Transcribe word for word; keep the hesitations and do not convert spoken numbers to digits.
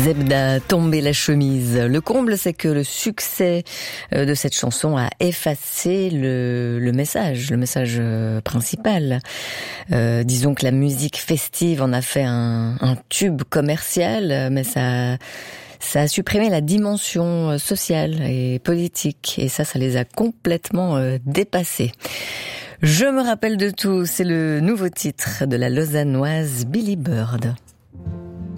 Zebda, tomber la chemise. Le comble, c'est que le succès de cette chanson a effacé le, le message, le message principal. Euh, disons que la musique festive en a fait un, un tube commercial, mais ça, ça a supprimé la dimension sociale et politique. Et ça, ça les a complètement dépassés. Je me rappelle de tout, c'est le nouveau titre de la lausannoise Billy Bird.